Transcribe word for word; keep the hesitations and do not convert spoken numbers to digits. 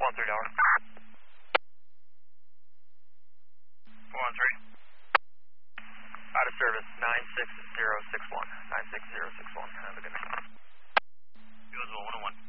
one three tower. four one three. Out of service, nine six zero six one. nine six zero six one. Have a good night. U S one oh one.